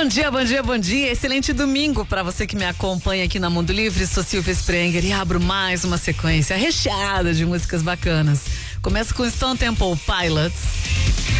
Bom dia, bom dia, bom dia. Excelente domingo para você que me acompanha aqui na Mundo Livre. Sou Silvia Sprenger e abro mais uma sequência recheada de músicas bacanas. Começa com Stone Temple Pilots.